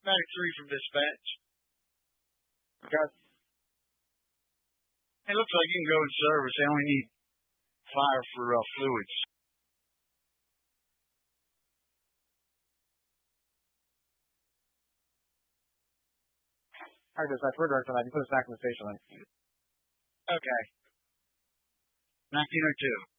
Medic 3 from dispatch. Okay. It looks like you can go in service. They only need fire for fluids. All right, dispatch, we're directing that. You put us back in the station line. Okay. 1902.